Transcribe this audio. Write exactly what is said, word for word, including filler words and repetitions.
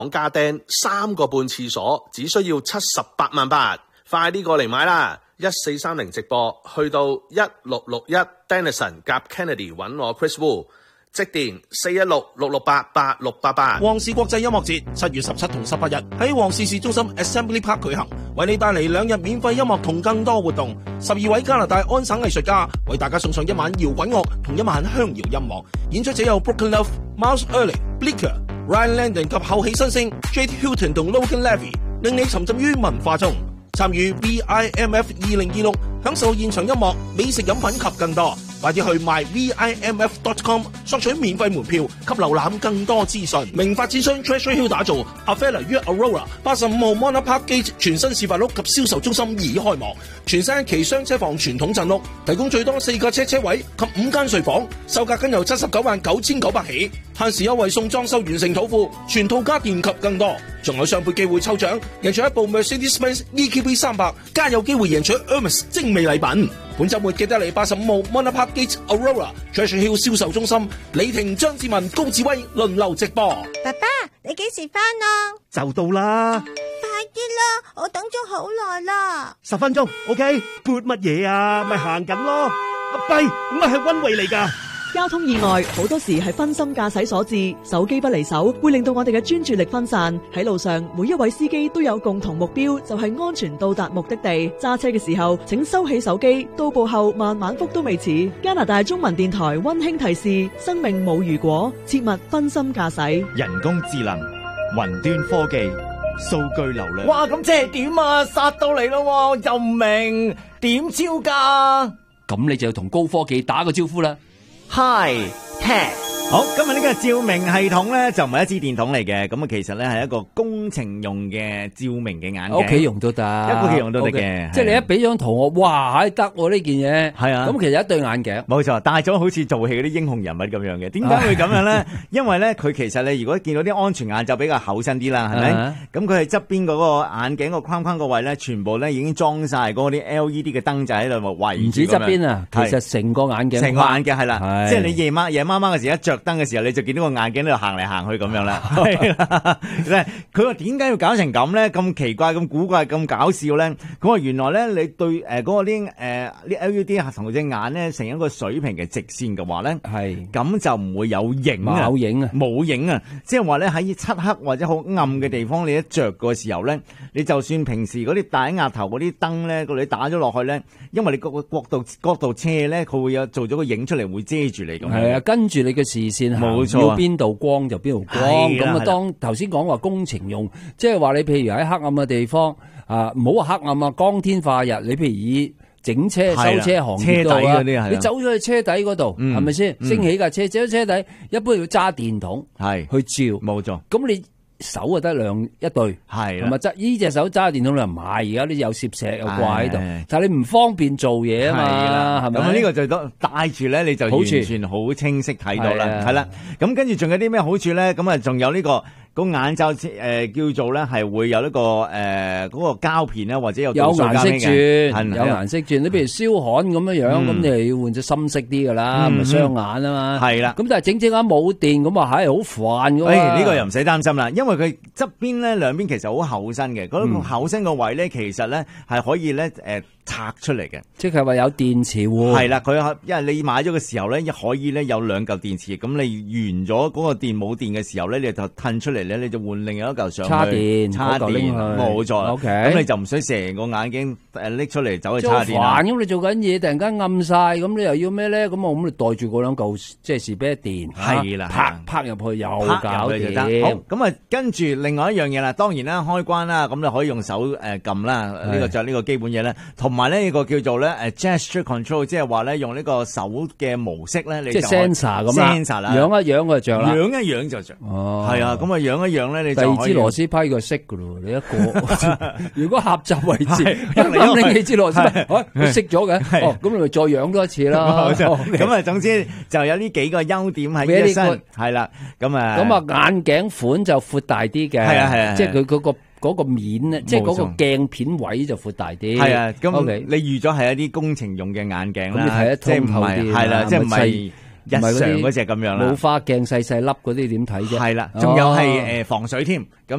家釘三個半廁所，只需要七十八萬八，快啲過嚟買啦！一四三零直播去到一六六一 Denison 夾 Kennedy 揾我 Chris Wu， 即電四一六六六八八六八八。 旺市國際音樂節七月十七同十八日喺旺市市中心 Assembly Park 舉行，為你帶嚟兩日免費音樂同更多活動。十二位加拿大安省藝術家為大家送上一晚搖滾樂同一晚鄉謠音樂。演出者有 Broken Love、Miles Early、Bleaker、Ryan Landon 及後起新星 Jade Hilton 同 Logan Levy， 令你沉浸於文化中。參與 V I M F 二零二六，享受現場音樂、美食飲品及更多。快啲去 my v i m f dot com 索取免費門票及瀏覽更多資訊。明發諮詢 Treasure Hill 打造 Avella 於 Aurora 八十五號 Monarch Park Gate 全新示範屋及銷售中心已開幕，全新一期雙車房傳統鎮屋，提供最多四個車車位及五間睡房，售價僅由七十九萬九千九百起，限時優惠送裝修完成土庫，全套家電及更多，仲有雙倍機會抽獎，贏取一部 Mercedes-Benz E Q B 三百，加有機會贏取 Hermes 精美禮品。本週末記得嚟八十五號 Monarch Park Gate Aurora Treasure Hill 銷售中心，李婷、張志文、高志威輪流直播。 爸爸，你幾時返啊？ 就到啦， 快啲啦，我等咗好耐啦。 十分鐘 ，OK？ 撥乜嘢啊？咪行緊咯。阿跛，乜係溫慧嚟㗎？ 交通意外好多時係分心駕駛所致，手機不離手會令到我哋嘅專注力分散。喺路上，每一位司機都有共同目標，就係安全到達目的地。揸車嘅時候，請收起手機，到步後慢慢覆都未遲。加拿大中文電台溫馨提示：生命冇如果，切勿分心駕駛。 人工智能、雲端科技、數據流量。 哇，咁即係點啊？殺到嚟咯，又唔明點招㗎？ 咁你就要同高科技打個招呼啦。 Hi Tech， 好，今日呢個照明系統咧就唔係一支電筒嚟嘅，咁啊其實咧係一個工程用嘅照明嘅眼鏡， 屋企用都得， 一屋企用都得嘅， 即係你一俾張圖我，哇，得喎呢件嘢，係啊，咁其實一對眼鏡， 冇錯，戴咗好似做戲嗰啲英雄人物咁樣嘅，點解會咁樣咧？因為咧佢其實你如果見到啲安全眼罩比較厚身啲啦，係咪？咁佢係側邊嗰個眼鏡個框框個位咧，全部咧已經裝晒嗰啲 L E D 嘅燈仔喺度圍住，唔止側邊啊，其實成個眼鏡， 成個眼鏡係啦，即係你夜晚夜媽媽嘅時候一着燈嘅時候，你就見到個眼鏡喺度行嚟行去咁樣啦。係啦，佢話點解要搞成咁咧？咁奇怪、咁古怪、咁搞笑咧？佢話原來咧，你對誒嗰個啲誒啲 L E D 同隻眼咧成一個水平嘅直線嘅話咧，係咁就唔會有影啊， 冇影啊， 冇影啊。即係話咧喺漆黑或者好暗嘅地方，你一着嘅時候咧，你就算平時嗰啲戴喺額頭嗰啲燈咧，你打咗落去咧，因為你個個角度角度斜咧，佢會有做咗個影出嚟，會遮住你咁樣。 係啊，跟住你嘅視線行，冇錯，要邊度光就邊度光。咁啊，當頭先講話工程用，即係話你譬如喺黑暗嘅地方啊，唔好話黑暗啊，光天化日，你譬如以整車修車行業度啊，你走咗去車底嗰度，係咪先升起架車，走咗車底，一般要揸電筒係去照，冇錯。咁你手就得兩一對，係咪？揸呢隻手揸電筒你唔係，而家呢有攝石有掛喺度，但係你唔方便做嘢啊嘛，係咪？咁呢個就都戴住咧，你就完全好清晰睇到啦，係啦。咁跟住仲有啲咩好處咧？咁啊，仲有呢個。個眼罩誒、呃、叫做咧係會有一個誒嗰、呃那個膠片咧，或者有有顏色轉，有顏色轉。你譬如燒焊咁樣樣，咁、嗯、你要換隻深色啲噶啦，咪雙、嗯、眼啊嘛。係啦，咁但係整整下冇電咁啊，係好煩噶。誒、哎，呢、這個又唔使擔心啦，因為佢側邊咧兩邊其實好厚身嘅，嗰、那個厚身個位咧其實咧係可以咧誒。呃拆出嚟嘅，即係話有電池喎。係啦，佢因為你買咗嘅時候咧，可以咧有兩嚿電池，咁你完咗嗰個電冇電嘅時候咧，你就褪出嚟咧，你就換另一嚿上去。插電，插電，冇錯。O K，咁你就唔使成個眼鏡誒拎出嚟走去插電啦。咁你做緊嘢，突然間暗晒，咁你又要咩咧？咁我咁你袋住嗰兩嚿即係士啤電，係啦，拍拍入去又搞掂。好，咁啊跟住另外一樣嘢啦，當然啦，開關啦，咁你可以用手誒撳啦，呢個就係呢個基本嘢咧，同埋。同埋呢呢個叫做咧誒 gesture control， 即係話咧用呢個手嘅模式咧，你就即係 sensor 咁啦，sensor 啦，養一養佢就着啦，養一養就着。哦，係啊，咁啊養一養咧，你就第二支螺絲批佢識噶咯，你一個如果合集為之，咁你幾支螺絲批，佢識咗嘅，哦，咁你咪再養多一次啦。咁啊，總之就有呢幾個優點喺呢身，係啦，咁啊，咁啊眼鏡款就闊大啲嘅，係啊係啊，即係佢嗰個。嗰個面咧，即係嗰個鏡片位就闊大啲。係啊，咁你預咗係一啲工程用嘅眼鏡啦，即係唔係係啦，即係唔係日常嗰隻咁樣啦。 冇花鏡細細粒嗰啲點睇啫？ 係啦，仲有係誒防水添。咁